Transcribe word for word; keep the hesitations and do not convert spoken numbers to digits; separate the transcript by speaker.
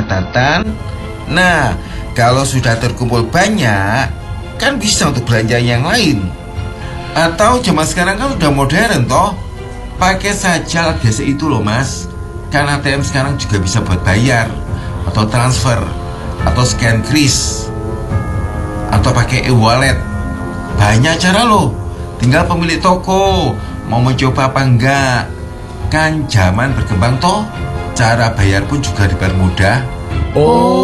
Speaker 1: pencatatan. Nah, kalau sudah terkumpul banyak, kan bisa untuk belanja yang lain. Atau zaman sekarang kan udah modern toh, pakai saja alat biasa itu loh mas. Kan A T M sekarang juga bisa buat bayar, atau transfer, atau scan kris, atau pakai e-wallet. Banyak cara loh. Tinggal pemilik toko mau mencoba apa enggak. Kan zaman berkembang toh, cara bayar pun juga dipermudah.
Speaker 2: Oh